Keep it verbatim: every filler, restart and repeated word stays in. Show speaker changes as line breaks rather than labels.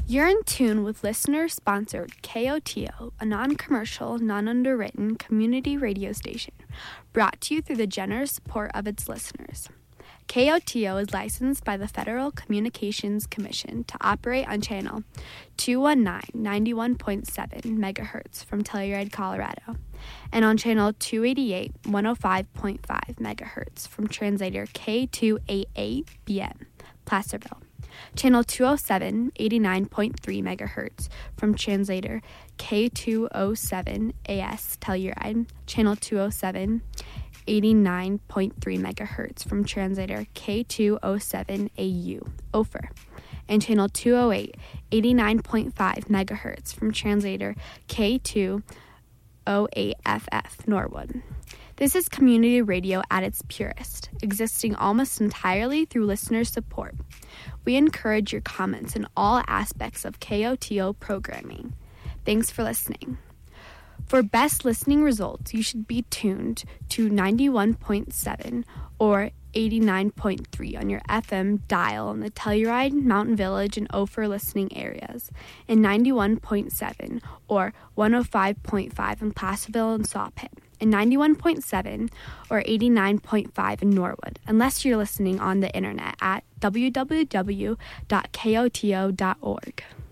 You're in tune with listener-sponsored K O T O, a non-commercial, non-underwritten community radio station, brought to you through the generous support of its listeners. K O T O is licensed by the Federal Communications Commission to operate on channel two nineteen, ninety-one point seven megahertz from Telluride, Colorado, and on channel two eighty-eight, one oh five point five megahertz from translator K two eighty-eight B M, Placerville, channel two oh seven, eighty-nine point three megahertz from translator K two oh seven A S, Telluride, channel two oh seven, eighty-nine point three megahertz from translator K two oh seven A U, Ophir, and channel two oh eight, eighty-nine point five megahertz from translator K two oh eight F F, Norwood. This is community radio at its purest, existing almost entirely through listener support. We encourage your comments in all aspects of K O T O programming. Thanks for listening. For best listening results, you should be tuned to ninety-one point seven or eighty-nine point three on your F M dial in the Telluride, Mountain Village, and Ophir listening areas, and ninety-one point seven or one oh five point five in Placerville and Sawpit, and ninety-one point seven or eighty-nine point five in Norwood, unless you're listening on the internet at w w w dot k o t o dot org.